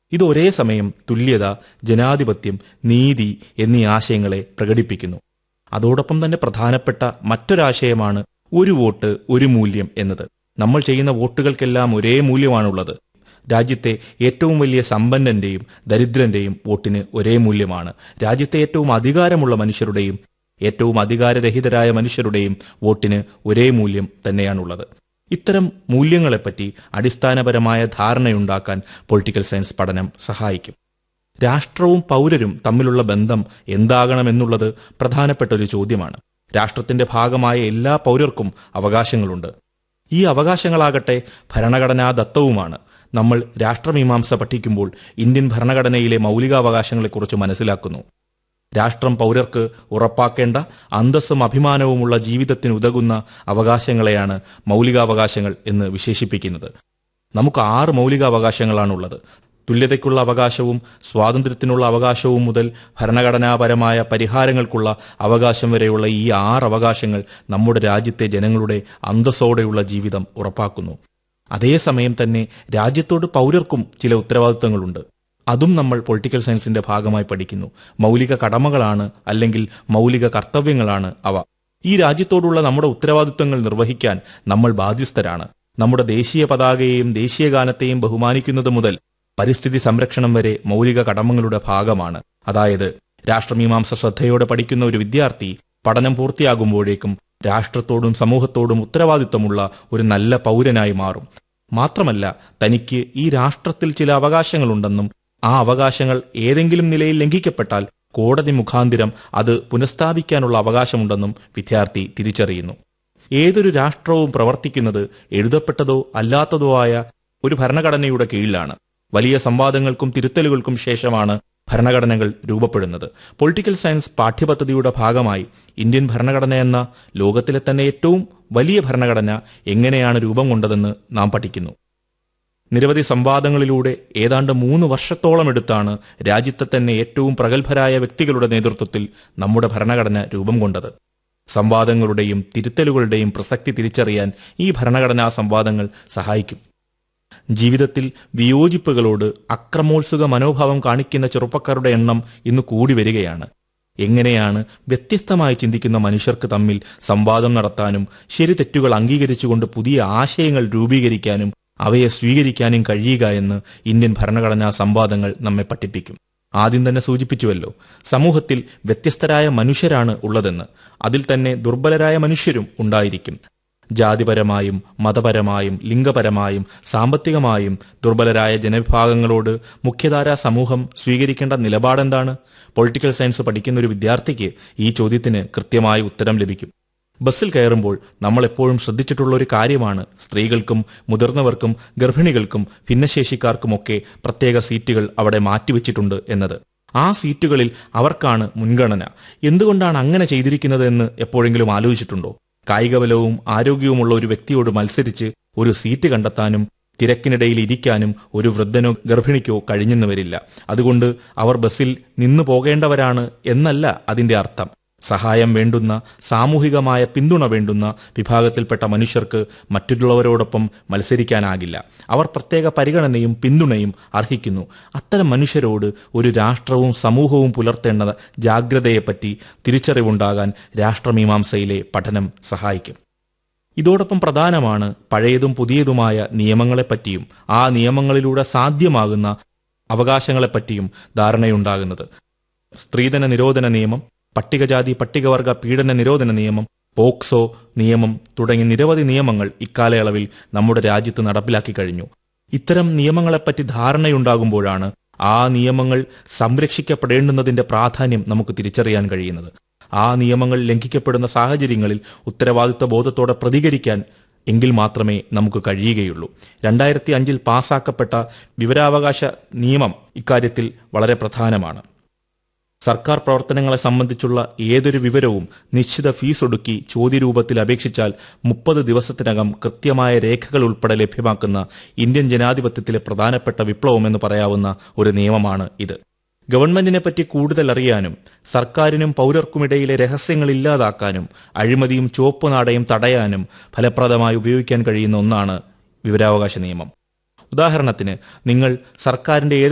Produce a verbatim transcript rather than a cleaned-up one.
ഇത് ഒരേ സമയം തുല്യത, ജനാധിപത്യം, നീതി എന്നീ ആശയങ്ങളെ പ്രകടിപ്പിക്കുന്നു. അതോടൊപ്പം തന്നെ പ്രധാനപ്പെട്ട മറ്റൊരാശയമാണ് ഒരു വോട്ട് ഒരു മൂല്യം എന്നത്. നമ്മൾ ചെയ്യുന്ന വോട്ടുകൾക്കെല്ലാം ഒരേ മൂല്യമാണുള്ളത്. രാജ്യത്തെ ഏറ്റവും വലിയ സമ്പന്നന്റെയും ദരിദ്രന്റെയും വോട്ടിന് ഒരേ മൂല്യമാണ്. രാജ്യത്തെ ഏറ്റവും അധികാരമുള്ള മനുഷ്യരുടെയും ഏറ്റവും അധികാരരഹിതരായ മനുഷ്യരുടെയും വോട്ടിന് ഒരേ മൂല്യം തന്നെയാണുള്ളത്. ഇത്തരം മൂല്യങ്ങളെപ്പറ്റി അടിസ്ഥാനപരമായ ധാരണയുണ്ടാക്കാൻ പൊളിറ്റിക്കൽ സയൻസ് പഠനം സഹായിക്കും. രാഷ്ട്രവും പൗരരും തമ്മിലുള്ള ബന്ധം എന്താകണമെന്നുള്ളത് പ്രധാനപ്പെട്ട ഒരു ചോദ്യമാണ്. രാഷ്ട്രത്തിന്റെ ഭാഗമായ എല്ലാ പൗരർക്കും അവകാശങ്ങളുണ്ട്. ഈ അവകാശങ്ങളാകട്ടെ ഭരണഘടനാദത്തവുമാണ്. നമ്മൾ രാഷ്ട്രമീമാംസ പഠിക്കുമ്പോൾ ഇന്ത്യൻ ഭരണഘടനയിലെ മൗലികാവകാശങ്ങളെക്കുറിച്ച് മനസ്സിലാക്കുന്നു. രാഷ്ട്രം പൗരർക്ക് ഉറപ്പാക്കേണ്ട അന്തസ്സും അഭിമാനവുമുള്ള ജീവിതത്തിന് ഉതകുന്ന അവകാശങ്ങളെയാണ് മൗലികാവകാശങ്ങൾ എന്ന് വിശേഷിപ്പിക്കുന്നത്. നമുക്ക് ആറ് മൗലികാവകാശങ്ങളാണുള്ളത്. തുല്യതയ്ക്കുള്ള അവകാശവും സ്വാതന്ത്ര്യത്തിനുള്ള അവകാശവും മുതൽ ഭരണഘടനാപരമായ പരിഹാരങ്ങൾക്കുള്ള അവകാശം വരെയുള്ള ഈ ആറ് അവകാശങ്ങൾ നമ്മുടെ രാജ്യത്തെ ജനങ്ങളുടെ അന്തസ്സോടെയുള്ള ജീവിതം ഉറപ്പാക്കുന്നു. അതേസമയം തന്നെ രാജ്യത്തോട് പൗരർക്കും ചില ഉത്തരവാദിത്തങ്ങളുണ്ട്. അതും നമ്മൾ പൊളിറ്റിക്കൽ സയൻസിന്റെ ഭാഗമായി പഠിക്കുന്നു. മൗലിക കടമകളാണ്, അല്ലെങ്കിൽ മൗലിക കർത്തവ്യങ്ങളാണ് അവ. ഈ രാജ്യത്തോടുള്ള നമ്മുടെ ഉത്തരവാദിത്തങ്ങൾ നിർവഹിക്കാൻ നമ്മൾ ബാധ്യസ്ഥരാണ്. നമ്മുടെ ദേശീയ പതാകയെയും ദേശീയ ഗാനത്തെയും ബഹുമാനിക്കുന്നത് മുതൽ പരിസ്ഥിതി സംരക്ഷണം വരെ മൗലിക കടമകളുടെ ഭാഗമാണ്. അതായത് രാഷ്ട്രമീമാംസ ശ്രദ്ധയോടെ പഠിക്കുന്ന ഒരു വിദ്യാർത്ഥി പഠനം പൂർത്തിയാകുമ്പോഴേക്കും രാഷ്ട്രത്തോടും സമൂഹത്തോടും ഉത്തരവാദിത്തമുള്ള ഒരു നല്ല പൗരനായി മാറും. മാത്രമല്ല, തനിക്ക് ഈ രാഷ്ട്രത്തിൽ ചില അവകാശങ്ങളുണ്ടെന്നും ആ അവകാശങ്ങൾ ഏതെങ്കിലും നിലയിൽ ലംഘിക്കപ്പെട്ടാൽ കോടതി മുഖാന്തിരം അത് പുനഃസ്ഥാപിക്കാനുള്ള അവകാശമുണ്ടെന്നും വിദ്യാർത്ഥി തിരിച്ചറിയുന്നു. ഏതൊരു രാഷ്ട്രവും പ്രവർത്തിക്കുന്നത് എഴുതപ്പെട്ടതോ അല്ലാത്തതോ ആയ ഒരു ഭരണഘടനയുടെ കീഴിലാണ്. വലിയ സംവാദങ്ങൾക്കും തിരുത്തലുകൾക്കും ശേഷമാണ് ഭരണഘടനകൾ രൂപപ്പെടുന്നത്. പൊളിറ്റിക്കൽ സയൻസ് പാഠ്യപദ്ധതിയുടെ ഭാഗമായി ഇന്ത്യൻ ഭരണഘടന എന്ന ലോകത്തിലെ തന്നെ ഏറ്റവും വലിയ ഭരണഘടന എങ്ങനെയാണ് രൂപം കൊണ്ടതെന്ന് നാം പഠിക്കുന്നു. നിരവധി സംവാദങ്ങളിലൂടെ ഏതാണ്ട് മൂന്ന് വർഷത്തോളം എടുത്താണ് രാജ്യത്തെ തന്നെ ഏറ്റവും പ്രഗത്ഭരായ വ്യക്തികളുടെ നേതൃത്വത്തിൽ നമ്മുടെ ഭരണഘടന രൂപം കൊണ്ടത്. സംവാദങ്ങളുടെയും തിരുത്തലുകളുടെയും പ്രസക്തി തിരിച്ചറിയാൻ ഈ ഭരണഘടനാ സംവാദങ്ങൾ സഹായിക്കും. ജീവിതത്തിൽ വിയോജിപ്പുകളോട് അക്രമോത്സുക മനോഭാവം കാണിക്കുന്ന ചെറുപ്പക്കാരുടെ എണ്ണം ഇന്ന് കൂടി വരികയാണ്. എങ്ങനെയാണ് വ്യത്യസ്തമായി ചിന്തിക്കുന്ന മനുഷ്യർക്ക് തമ്മിൽ സംവാദം നടത്താനും ശരി തെറ്റുകൾ അംഗീകരിച്ചുകൊണ്ട് പുതിയ ആശയങ്ങൾ രൂപീകരിക്കാനും അവയെ സ്വീകരിക്കാനും കഴിയുക എന്ന് ഇന്ത്യൻ ഭരണഘടനാ സംവാദങ്ങൾ നമ്മെ പഠിപ്പിക്കും. ആദ്യം തന്നെ സൂചിപ്പിച്ചുവല്ലോ, സമൂഹത്തിൽ വ്യത്യസ്തരായ മനുഷ്യരാണ് ഉള്ളതെന്ന്. അതിൽ തന്നെ ദുർബലരായ മനുഷ്യരും ഉണ്ടായിരിക്കും. ജാതിപരമായും മതപരമായും ലിംഗപരമായും സാമ്പത്തികമായും ദുർബലരായ ജനവിഭാഗങ്ങളോട് മുഖ്യധാരാ സമൂഹം സ്വീകരിക്കേണ്ട നിലപാടെന്താണ്? പൊളിറ്റിക്കൽ സയൻസ് പഠിക്കുന്ന ഒരു വിദ്യാർത്ഥിക്ക് ഈ ചോദ്യത്തിന് കൃത്യമായ ഉത്തരം ലഭിക്കും. ബസ്സിൽ കയറുമ്പോൾ നമ്മൾ എപ്പോഴും ശ്രദ്ധിച്ചിട്ടുള്ള ഒരു കാര്യമാണ് സ്ത്രീകൾക്കും മുതിർന്നവർക്കും ഗർഭിണികൾക്കും ഭിന്നശേഷിക്കാർക്കുമൊക്കെ പ്രത്യേക സീറ്റുകൾ അവിടെ മാറ്റിവെച്ചിട്ടുണ്ട് എന്നത്. ആ സീറ്റുകളിൽ അവർക്കാണ് മുൻഗണന. എന്തുകൊണ്ടാണ് അങ്ങനെ ചെയ്തിരിക്കുന്നത് എന്ന് എപ്പോഴെങ്കിലും ആലോചിച്ചിട്ടുണ്ടോ? കായികബലവും ആരോഗ്യവുമുള്ള ഒരു വ്യക്തിയോട് മത്സരിച്ച് ഒരു സീറ്റ് കണ്ടെത്താനും തിരക്കിനിടയിൽ ഇരിക്കാനും ഒരു വൃദ്ധനോ ഗർഭിണിക്കോ കഴിഞ്ഞെന്ന് വരില്ല. അതുകൊണ്ട് അവർ ബസ്സിൽ നിന്നു പോകേണ്ടവരാണ് എന്നല്ല അതിന്റെ അർത്ഥം. സഹായം വേണ്ടുന്ന, സാമൂഹികമായ പിന്തുണ വേണ്ടുന്ന വിഭാഗത്തിൽപ്പെട്ട മനുഷ്യർക്ക് മറ്റുള്ളവരോടൊപ്പം മത്സരിക്കാനാകില്ല. അവർ പ്രത്യേക പരിഗണനയും പിന്തുണയും അർഹിക്കുന്നു. അത്തരം മനുഷ്യരോട് ഒരു രാഷ്ട്രവും സമൂഹവും പുലർത്തേണ്ട ജാഗ്രതയെപ്പറ്റി തിരിച്ചറിവുണ്ടാകാൻ രാഷ്ട്രമീമാംസയിലെ പഠനം സഹായിക്കും. ഇതോടൊപ്പം പ്രധാനമാണ് പഴയതും പുതിയതുമായ നിയമങ്ങളെപ്പറ്റിയും ആ നിയമങ്ങളിലൂടെ സാധ്യമാകുന്ന അവകാശങ്ങളെപ്പറ്റിയും ധാരണയുണ്ടാകുന്നത്. സ്ത്രീധന നിരോധന നിയമം, പട്ടികജാതി പട്ടികവർഗ പീഡന നിരോധന നിയമം, പോക്സോ നിയമം തുടങ്ങി നിരവധി നിയമങ്ങൾ ഇക്കാലയളവിൽ നമ്മുടെ രാജ്യത്ത് നടപ്പിലാക്കി കഴിഞ്ഞു. ഇത്തരം നിയമങ്ങളെപ്പറ്റി ധാരണയുണ്ടാകുമ്പോഴാണ് ആ നിയമങ്ങൾ സംരക്ഷിക്കപ്പെടേണ്ടുന്നതിന്റെ പ്രാധാന്യം നമുക്ക് തിരിച്ചറിയാൻ കഴിയുന്നത്. ആ നിയമങ്ങൾ ലംഘിക്കപ്പെടുന്ന സാഹചര്യങ്ങളിൽ ഉത്തരവാദിത്വ ബോധത്തോടെ പ്രതികരിക്കാൻ എങ്കിൽ മാത്രമേ നമുക്ക് കഴിയുകയുള്ളൂ. രണ്ടായിരത്തി അഞ്ചിൽ പാസാക്കപ്പെട്ട വിവരാവകാശ നിയമം ഇക്കാര്യത്തിൽ വളരെ പ്രധാനമാണ്. സർക്കാർ പ്രവർത്തനങ്ങളെ സംബന്ധിച്ചുള്ള ഏതൊരു വിവരവും നിശ്ചിത ഫീസ് ഒടുക്കി ചോദ്യരൂപത്തിൽ അപേക്ഷിച്ചാൽ മുപ്പത് ദിവസത്തിനകം കൃത്യമായ രേഖകൾ ഉൾപ്പെടെ ലഭ്യമാക്കുന്ന ഇന്ത്യൻ ജനാധിപത്യത്തിലെ പ്രധാനപ്പെട്ട വിപ്ലവമെന്ന് പറയാവുന്ന ഒരു നിയമമാണ് ഇത്. ഗവൺമെന്റിനെ പറ്റി കൂടുതൽ അറിയാനും സർക്കാരിനും പൗരർക്കുമിടയിലെ രഹസ്യങ്ങൾ ഇല്ലാതാക്കാനും അഴിമതിയും ചുവപ്പ് നാടയും തടയാനും ഫലപ്രദമായി ഉപയോഗിക്കാൻ കഴിയുന്ന ഒന്നാണ് വിവരാവകാശ നിയമം. ഉദാഹരണത്തിന്, നിങ്ങൾ സർക്കാരിന്റെ